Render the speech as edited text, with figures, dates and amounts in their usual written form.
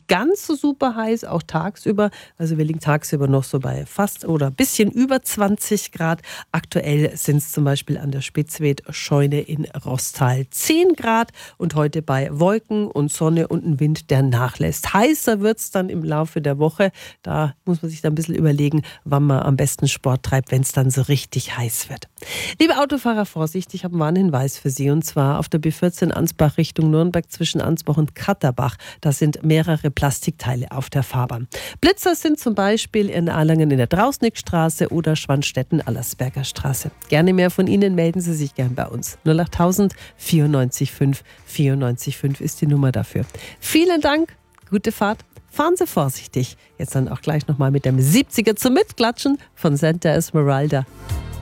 nicht ganz so super heiß, auch tagsüber. Also wir liegen tagsüber noch so bei fast oder ein bisschen über 20 Grad. Aktuell sind es zum Beispiel an der Spitzwed-Scheune in Rostal 10 Grad und heute bei Wolken und Sonne und ein Wind, der nachlässt. Heißer wird es dann im Laufe der Woche. Da muss man sich dann ein bisschen überlegen, wann man am besten Sport treibt, wenn es dann so richtig heiß wird. Liebe Autofahrer, Vorsicht, ich habe einen Warnhinweis für Sie, und zwar auf der B14 Ansbach Richtung Nürnberg zwischen Ansbach und Katterbach. Da sind mehrere Plastikteile auf der Fahrbahn. Blitzer sind zum Beispiel in Erlangen in der Drausnickstraße oder Schwanstetten-Allersberger Straße. Gerne mehr von Ihnen, melden Sie sich gern bei uns. 08000 94 5 94 5 ist die Nummer dafür. Vielen Dank, gute Fahrt. Fahren Sie vorsichtig. Jetzt dann auch gleich nochmal mit dem 70er zum Mitklatschen von Santa Esmeralda.